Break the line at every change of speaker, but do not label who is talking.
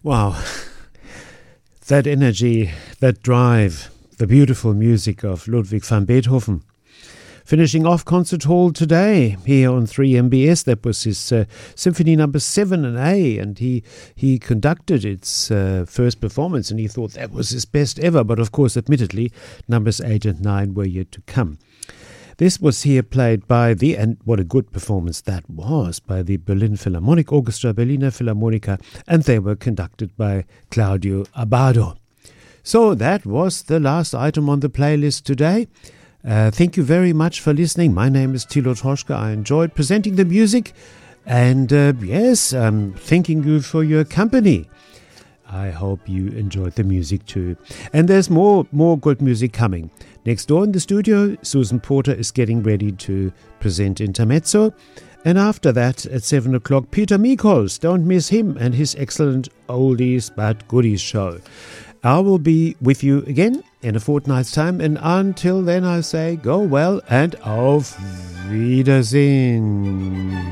Wow, that energy, that drive, the beautiful music of Ludwig van Beethoven. Finishing off Concert Hall today here on 3MBS. That was his Symphony No. 7 in A, and he conducted its first performance, and he thought that was his best ever. But of course, admittedly, numbers 8 and 9 were yet to come. This was here played by and what a good performance that was, by the Berlin Philharmonic Orchestra, Berliner Philharmoniker, and they were conducted by Claudio Abbado. So that was the last item on the playlist today. Thank you very much for listening. My name is Thilo Troschke. I enjoyed presenting the music, and thanking you for your company. I hope you enjoyed the music too. And there's more good music coming. Next door in the studio, Susan Porter is getting ready to present Intermezzo. And after that, at 7 o'clock, Peter Mikols. Don't miss him and his excellent Oldies But Goodies show. I will be with you again in a fortnight's time. And until then, I say go well and auf Wiedersehen.